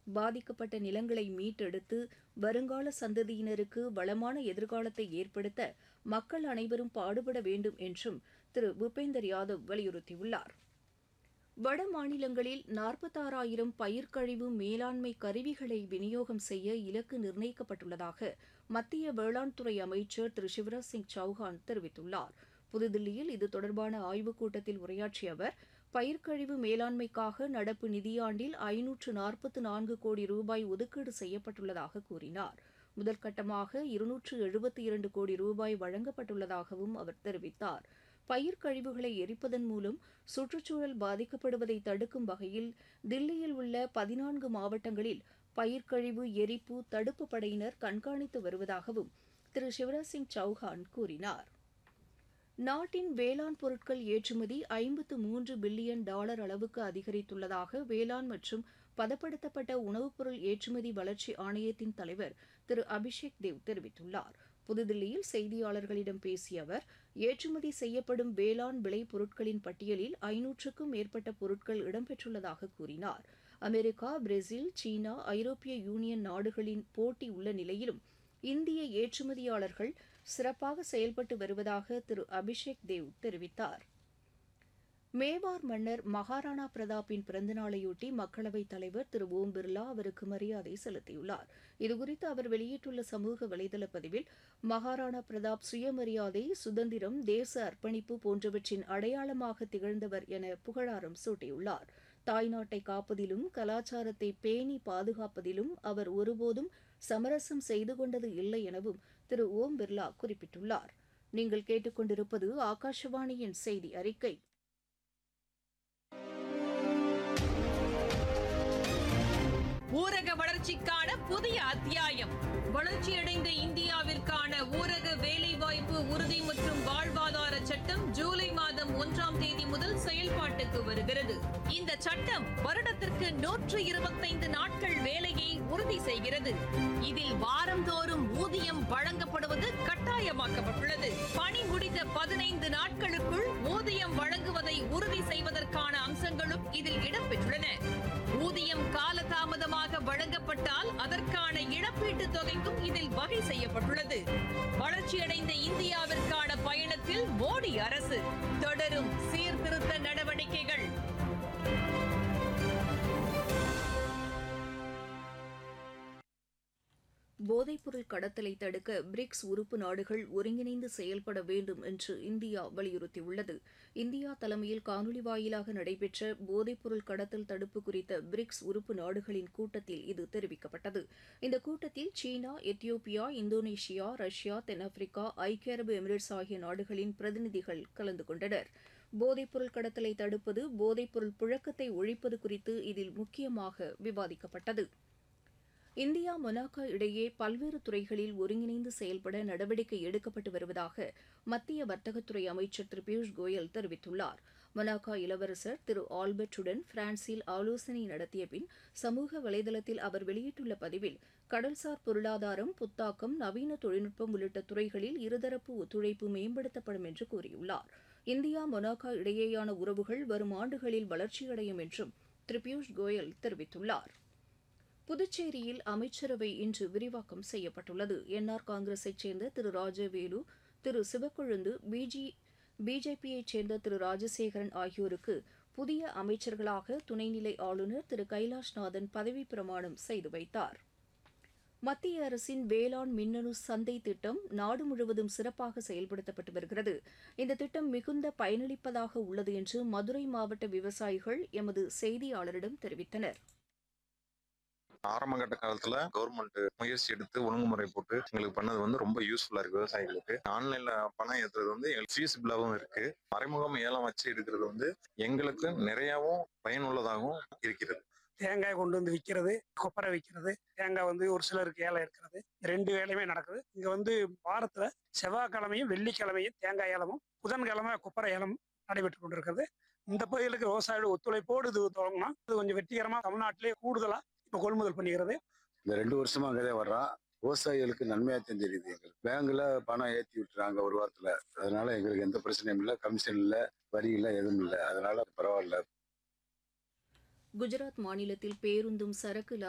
பாதிக்கப்பட்ட நிலங்களை மீட்டெடுத்து வருங்கால சந்ததியினருக்கு வளமான எதிர்காலத்தை ஏற்படுத்த மக்கள் அனைவரும் பாடுபட வேண்டும் என்றும் திரு பூபேந்தர் யாதவ் வலியுறுத்தியுள்ளார். வட மாநிலங்களில் 46,000 பயிர்க்கழிவு மேலாண்மை கருவிகளை விநியோகம் செய்ய இலக்கு நிர்ணயிக்கப்பட்டுள்ளதாக மத்திய வேளாண் துறை அமைச்சர் திரு சிவராஜ் சிங் சௌஹான் தெரிவித்துள்ளார். புதுதில்லியில் இது தொடர்பான ஆய்வுக் கூட்டத்தில் உரையாற்றிய அவர், பயிர்க்கழிவு மேலாண்மைக்காக நடப்பு நிதியாண்டில் 544 கோடி ரூபாய் ஒதுக்கீடு செய்யப்பட்டுள்ளதாக கூறினார். முதற்கட்டமாக 272 கோடி ரூபாய் வழங்கப்பட்டுள்ளதாகவும் அவர் தெரிவித்தார். பயிர்க்கழிவுகளை எரிப்பதன் மூலம் சுற்றுச்சூழல் பாதிக்கப்படுவதை தடுக்கும் வகையில் தில்லியில் உள்ள 14 மாவட்டங்களில் பயிர்க்கழிவு எரிப்பு தடுப்பு படையினர் கண்காணித்து வருவதாகவும் திரு சிவராஜ் சிங் சௌஹான் கூறினார். நாட்டின் வேளாண் பொருட்கள் ஏற்றுமதி $53 பில்லியன் அளவுக்கு அதிகரித்துள்ளதாக வேளாண் மற்றும் பதப்படுத்தப்பட்ட உணவுப் பொருள் ஏற்றுமதி வளர்ச்சி ஆணையத்தின் தலைவர் திரு அபிஷேக் தேவ் தெரிவித்துள்ளார். புதுதில்லியில் செய்தியாளர்களிடம் பேசிய அவர், ஏற்றுமதி செய்யப்படும் வேளாண் விளை பொருட்களின் பட்டியலில் 500க்கும் மேற்பட்ட பொருட்கள் இடம்பெற்றுள்ளதாக கூறினார். அமெரிக்கா, பிரேசில், சீனா, ஐரோப்பிய யூனியன் நாடுகளின் போட்டி உள்ள நிலையிலும் இந்திய ஏற்றுமதியாளர்கள் சிறப்பாக செயல்பட்டு வருவதாக திரு அபிஷேக் தேவ் தெரிவித்தார். மேவார் மன்னர் மகாராணா பிரதாப்பின் பிறந்தநாளையொட்டி மக்களவைத் தலைவர் திரு ஓம் பிர்லா அவருக்கு மரியாதை செலுத்தியுள்ளார். இதுகுறித்து அவர் வெளியிட்டுள்ள சமூக வலைதள பதிவில், மகாராணா பிரதாப் சுயமரியாதை, சுதந்திரம், தேச அர்ப்பணிப்பு போன்றவற்றின் அடையாளமாக திகழ்ந்தவர் என புகழாரம் சூட்டியுள்ளார். தாய்நாட்டை காப்பதிலும் கலாச்சாரத்தை பேணி பாதுகாப்பதிலும் அவர் ஒருபோதும் சமரசம் செய்து கொண்டது இல்லை எனவும் திரு ஓம் பிர்லா குறிப்பிட்டுள்ளார். நீங்கள் கேட்டுக்கொண்டிருப்பது ஆகாஷவாணியின் செய்தி அறிக்கை. ஊரக வளர்ச்சிக்கான புதிய அத்தியாயம். வளர்ச்சியடைந்த இந்தியாவிற்கான ஊரக வேலைவாய்ப்பு உறுதி மற்றும் வாழ்வாதார சட்டம் ஜூலை மாதம் 1ஆம் தேதி முதல் செயல்பாட்டுக்கு வருகிறது. இந்த சட்டம் வருடத்திற்கு 125 நாட்கள் வேலையை உறுதி செய்கிறது. இதில் வாரந்தோறும் ஊதியம் வழங்கப்படுவது கட்டாயமாக்கப்பட்டுள்ளது. பணி முடிந்த 15 நாட்களுக்குள் ஊதியம் வழங்குவதை உறுதி செய்வதற்கான அம்சங்களும் இதில் இடம்பெற்றுள்ளன. ஊதியம் காலதாமதமாக வழங்கப்பட்டால் அதற்கான இழப்பீட்டுத் தொகைக்கும் இதில் வகை செய்யப்பட்டுள்ளது. வளர்ச்சியடைந்த இந்தியாவிற்கான பயணத்தில் மோடி அரசு தொடரும் சீர்திருத்த நடவடிக்கைகள். போதைப்பொருள் கடத்தலை தடுக்க பிரிக்ஸ் உறுப்பு நாடுகள் ஒருங்கிணைந்து செயல்பட வேண்டும் என்று இந்தியா வலியுறுத்தியுள்ளது. இந்தியா தலைமையில் காணொலி வாயிலாக நடைபெற்ற போதைப்பொருள் கடத்தல் தடுப்பு குறித்த பிரிக்ஸ் உறுப்பு நாடுகளின் கூட்டத்தில் இது தெரிவிக்கப்பட்டது. இந்த கூட்டத்தில் சீனா, எத்தியோப்பியா, இந்தோனேஷியா, ரஷ்யா, தென்னாப்பிரிக்கா, ஐக்கிய அரபு எமிரேட்ஸ் ஆகிய நாடுகளின் பிரதிநிதிகள் கலந்து கொண்டனர். போதைப்பொருள் கடத்தலை தடுப்பது, போதைப்பொருள் புழக்கத்தை ஒழிப்பது குறித்து இதில் முக்கியமாக விவாதிக்கப்பட்டது. இந்தியா மொனாக்கோ இடையே பல்வேறு துறைகளில் ஒருங்கிணைந்து செயல்பட நடவடிக்கை எடுக்கப்பட்டு வருவதாக மத்திய வர்த்தகத்துறை அமைச்சர் திரு பியூஷ் கோயல் தெரிவித்துள்ளார். மொனாக்கோ இளவரசர் திரு ஆல்பர்ட்டுடன் பிரான்சில் ஆலோசனை நடத்திய பின் சமூக வலைதளத்தில் அவர் வெளியிட்டுள்ள பதிவில், கடல்சார் பொருளாதாரம், புத்தாக்கம், நவீன தொழில்நுட்பம் உள்ளிட்ட துறைகளில் இருதரப்பு ஒத்துழைப்பு மேம்படுத்தப்படும் என்று கூறியுள்ளார். இந்தியா மொனாக்கோ இடையேயான உறவுகள் வரும் ஆண்டுகளில் வளர்ச்சியடையும் என்றும் திரு பியூஷ் கோயல் தெரிவித்துள்ளார். புதுச்சேரியில் அமைச்சரவை இன்று விரிவாக்கம் செய்யப்பட்டுள்ளது. என்ஆர் காங்கிரஸைச் சேர்ந்த திரு ராஜவேலு, திரு சிவக்கொழுந்து, பிஜேபியைச் சேர்ந்த திரு ராஜசேகரன் ஆகியோருக்கு புதிய அமைச்சர்களாக துணைநிலை ஆளுநர் திரு கைலாஷ்நாதன் பதவிப் பிரமாணம் செய்து வைத்தார். மத்திய அரசின் வேளாண் மின்னணு சந்தை திட்டம் நாடு முழுவதும் சிறப்பாக செயல்படுத்தப்பட்டு வருகிறது. இந்த திட்டம் மிகுந்த பயனளிப்பதாக உள்ளது என்று மதுரை மாவட்ட விவசாயிகள் எமது செய்தியாளரிடம் தெரிவித்தனர். ஆரம்ப கட்ட காலத்துல கவர்மெண்ட் முயற்சி எடுத்து ஒழுங்குமுறை போட்டு எங்களுக்கு பண்ணது ரொம்ப யூஸ்ஃபுல்லா இருக்கு. விவசாயிகளுக்கு ஆன்லைன்ல பணம் ஏற்றுறது எங்களுக்கு ஃபீஸிபிளாகவும் இருக்கு. மறைமுகம் ஏலம் வச்சு எடுக்கிறது எங்களுக்கு நிறையவும் பயனுள்ளதாகவும் இருக்கிறது. தேங்காய் கொண்டு வந்து விற்கிறது, கொப்பரை விற்கிறது, தேங்காய் ஒரு சிலருக்கு ஏலம் எடுக்கிறது, 2 வேலையுமே நடக்குது. இங்க வாரத்துல செவ்வாய்க்கிழமையும் வெள்ளிக்கிழமையும் தேங்காய் ஏலமும், புதன்கிழமை கொப்பரை ஏலம் நடைபெற்று கொண்டிருக்கிறது. இந்த பகுதிகளுக்கு விவசாயிகள் ஒத்துழைப்போடு இது தொடங்கினா இது கொஞ்சம் வெற்றிகரமா தமிழ்நாட்டிலே கூடுதலா இப்ப கொள்முதல் பண்ணிக்கிறது. இந்த 2 வருஷமா அங்கதே வர்றோம். விவசாயிகளுக்கு நன்மையா தெரிஞ்சிருது. எங்களுக்கு பேங்க்ல பணம் ஏற்றி விட்டுறாங்க ஒரு வாரத்துல. அதனால எங்களுக்கு எந்த பிரச்சனையும் இல்லை, கமிஷன் இல்லை, வரி இல்லை, எதுவும் இல்லை. அதனால பரவாயில்ல. குஜராத் மாநிலத்தில் பேருந்தும் சரக்கு